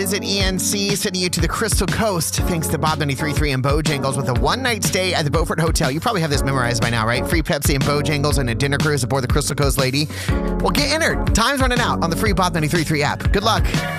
Visit ENC, sending you to the Crystal Coast thanks to Bob 93.3 and Bojangles with a one-night stay at the Beaufort Hotel. You probably have this memorized by now, right? Free Pepsi and Bojangles and a dinner cruise aboard the Crystal Coast Lady. Well, get entered. Time's running out on the free Bob 93.3 app. Good luck.